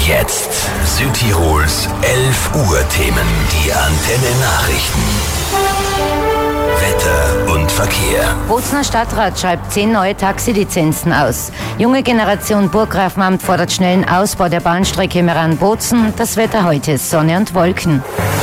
Jetzt Südtirols 11 Uhr Themen, die Antenne Nachrichten. Wetter und Verkehr. Bozener Stadtrat schreibt 10 neue Taxilizenzen aus. Junge Generation Burggrafenamt fordert schnellen Ausbau der Bahnstrecke Meran-Bozen. Das Wetter heute Sonne und Wolken.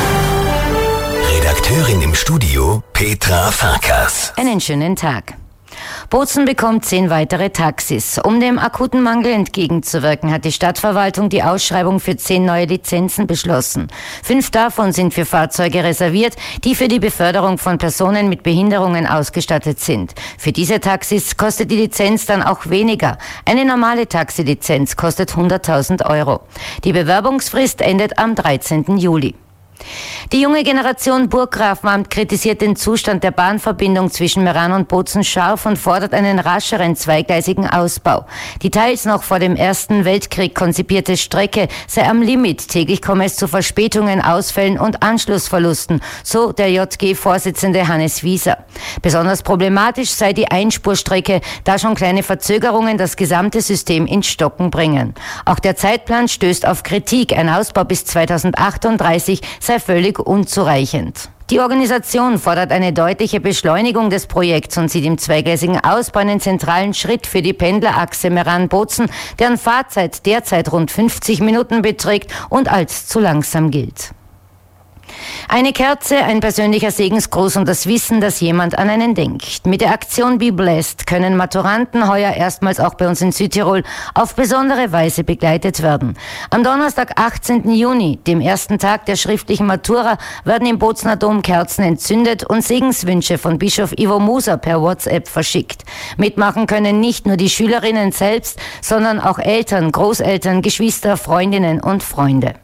Redakteurin im Studio Petra Farkas. Einen schönen Tag. Bozen bekommt 10 weitere Taxis. Um dem akuten Mangel entgegenzuwirken, hat die Stadtverwaltung die Ausschreibung für 10 neue Lizenzen beschlossen. 5 davon sind für Fahrzeuge reserviert, die für die Beförderung von Personen mit Behinderungen ausgestattet sind. Für diese Taxis kostet die Lizenz dann auch weniger. Eine normale Taxilizenz kostet 100.000 Euro. Die Bewerbungsfrist endet am 13. Juli. Die junge Generation Burggrafenamt kritisiert den Zustand der Bahnverbindung zwischen Meran und Bozen scharf und fordert einen rascheren zweigleisigen Ausbau. Die teils noch vor dem Ersten Weltkrieg konzipierte Strecke sei am Limit. Täglich komme es zu Verspätungen, Ausfällen und Anschlussverlusten, so der JG-Vorsitzende Hannes Wieser. Besonders problematisch sei die Einspurstrecke, da schon kleine Verzögerungen das gesamte System ins Stocken bringen. Auch der Zeitplan stößt auf Kritik. Ein Ausbau bis 2038 sei völlig unzureichend. Die Organisation fordert eine deutliche Beschleunigung des Projekts und sieht im zweigleisigen Ausbau einen zentralen Schritt für die Pendlerachse Meran-Bozen, deren Fahrzeit derzeit rund 50 Minuten beträgt und als zu langsam gilt. Eine Kerze, ein persönlicher Segensgruß und das Wissen, dass jemand an einen denkt. Mit der Aktion Be Blessed können Maturanten heuer erstmals auch bei uns in Südtirol auf besondere Weise begleitet werden. Am Donnerstag, 18. Juni, dem ersten Tag der schriftlichen Matura, werden im Bozener Dom Kerzen entzündet und Segenswünsche von Bischof Ivo Muser per WhatsApp verschickt. Mitmachen können nicht nur die Schülerinnen selbst, sondern auch Eltern, Großeltern, Geschwister, Freundinnen und Freunde.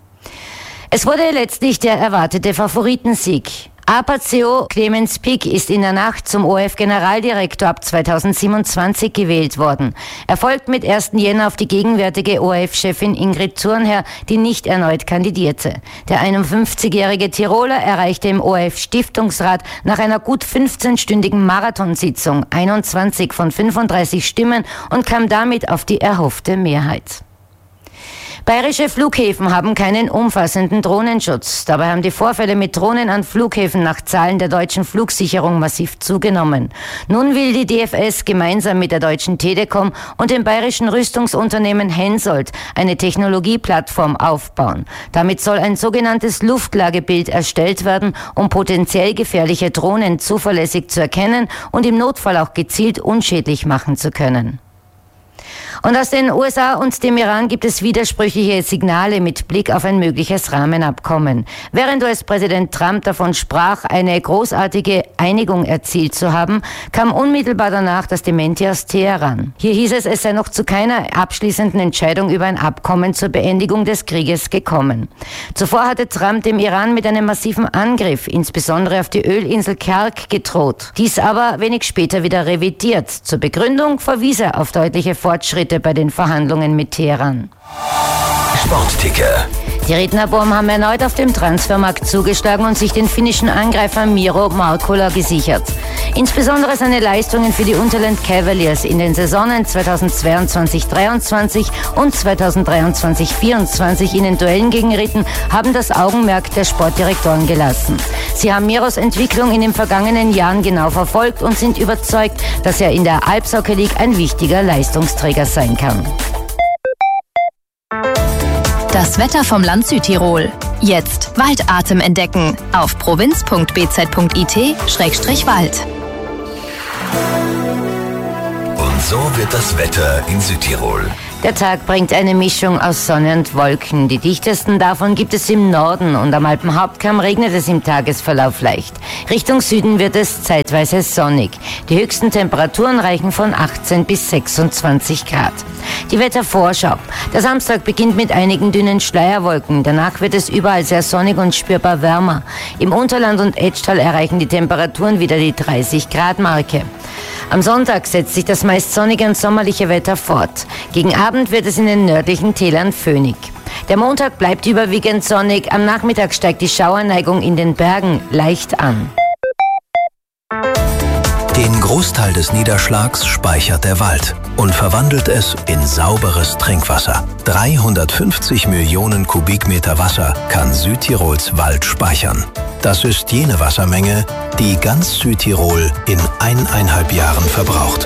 Es wurde letztlich der erwartete Favoritensieg. APACO Clemens Pick ist in der Nacht zum ORF-Generaldirektor ab 2027 gewählt worden. Er folgt mit 1. Jänner auf die gegenwärtige ORF-Chefin Ingrid Thurnherr, die nicht erneut kandidierte. Der 51-jährige Tiroler erreichte im ORF-Stiftungsrat nach einer gut 15-stündigen Marathonsitzung 21 von 35 Stimmen und kam damit auf die erhoffte Mehrheit. Bayerische Flughäfen haben keinen umfassenden Drohnenschutz. Dabei haben die Vorfälle mit Drohnen an Flughäfen nach Zahlen der deutschen Flugsicherung massiv zugenommen. Nun will die DFS gemeinsam mit der Deutschen Telekom und dem bayerischen Rüstungsunternehmen Hensoldt eine Technologieplattform aufbauen. Damit soll ein sogenanntes Luftlagebild erstellt werden, um potenziell gefährliche Drohnen zuverlässig zu erkennen und im Notfall auch gezielt unschädlich machen zu können. Und aus den USA und dem Iran gibt es widersprüchliche Signale mit Blick auf ein mögliches Rahmenabkommen. Während US-Präsident Trump davon sprach, eine großartige Einigung erzielt zu haben, kam unmittelbar danach das Dementi aus Teheran. Hier hieß es, es sei noch zu keiner abschließenden Entscheidung über ein Abkommen zur Beendigung des Krieges gekommen. Zuvor hatte Trump dem Iran mit einem massiven Angriff, insbesondere auf die Ölinsel Kerg, gedroht. Dies aber wenig später wieder revidiert. Zur Begründung verwies er auf deutliche Fortschritte bei den Verhandlungen mit Teheran. Sportticker. Die Rednerboom haben erneut auf dem Transfermarkt zugeschlagen und sich den finnischen Angreifer Miro Markkola gesichert. Insbesondere seine Leistungen für die Unterland Cavaliers in den Saisonen 2022-23 und 2023-24 in den Duellen gegen Ritten haben das Augenmerk der Sportdirektoren gelassen. Sie haben Miros Entwicklung in den vergangenen Jahren genau verfolgt und sind überzeugt, dass er in der Alpshockey League ein wichtiger Leistungsträger sein kann. Das Wetter vom Land Südtirol. Jetzt Waldatem entdecken auf provinz.bz.it/Wald. Und so wird das Wetter in Südtirol. Der Tag bringt eine Mischung aus Sonne und Wolken. Die dichtesten davon gibt es im Norden und am Alpenhauptkamm regnet es im Tagesverlauf leicht. Richtung Süden wird es zeitweise sonnig. Die höchsten Temperaturen reichen von 18 bis 26 Grad. Die Wettervorschau. Der Samstag beginnt mit einigen dünnen Schleierwolken. Danach wird es überall sehr sonnig und spürbar wärmer. Im Unterland und Etschtal erreichen die Temperaturen wieder die 30 Grad Marke. Am Sonntag setzt sich das meist sonnige und sommerliche Wetter fort. Gegen Abend wird es in den nördlichen Tälern föhnig. Der Montag bleibt überwiegend sonnig. Am Nachmittag steigt die Schauerneigung in den Bergen leicht an. Den Großteil des Niederschlags speichert der Wald und verwandelt es in sauberes Trinkwasser. 350 Millionen Kubikmeter Wasser kann Südtirols Wald speichern. Das ist jene Wassermenge, die ganz Südtirol in 1,5 Jahren verbraucht.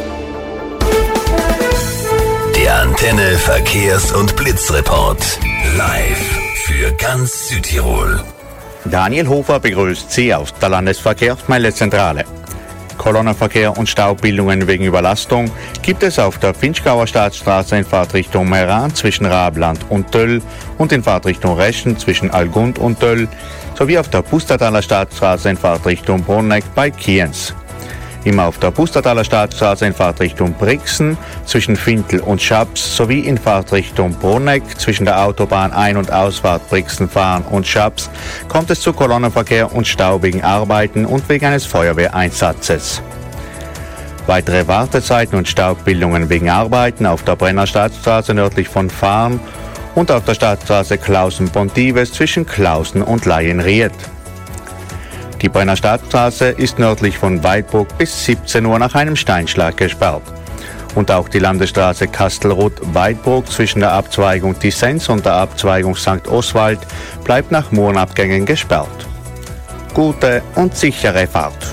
Der Antenne Verkehrs- und Blitzreport. Live für ganz Südtirol. Daniel Hofer begrüßt Sie aus der Landesverkehrsmeldezentrale. Kolonnenverkehr und Staubbildungen wegen Überlastung gibt es auf der Pinzgauer Staatsstraße in Fahrtrichtung Meran zwischen Rabland und Töll und in Fahrtrichtung Reschen zwischen Algund und Töll sowie auf der Pustertaler Staatsstraße in Fahrtrichtung Bruneck bei Kienz. Immer auf der Pustertaler Staatsstraße in Fahrtrichtung Brixen zwischen Fintel und Schaps sowie in Fahrtrichtung Bruneck zwischen der Autobahn Ein- und Ausfahrt Brixen-Fahren und Schaps kommt es zu Kolonnenverkehr und Stau wegen Arbeiten und wegen eines Feuerwehreinsatzes. Weitere Wartezeiten und Staubbildungen wegen Arbeiten auf der Brenner Staatsstraße nördlich von Fahren und auf der Staatsstraße Klausen-Pontives zwischen Klausen und Laienried. Die Brenner Staatsstraße ist nördlich von Weidbruck bis 17 Uhr nach einem Steinschlag gesperrt. Und auch die Landesstraße Kastelruth-Weidbruck zwischen der Abzweigung Tissens und der Abzweigung St. Oswald bleibt nach Mohrenabgängen gesperrt. Gute und sichere Fahrt.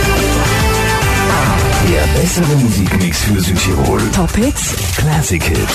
Der bessere Musikmix für Südtirol. Top Hits, Classic Hits.